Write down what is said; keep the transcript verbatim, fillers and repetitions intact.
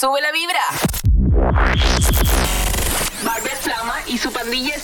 Sube la vibra. Barbet Flama y su pandilla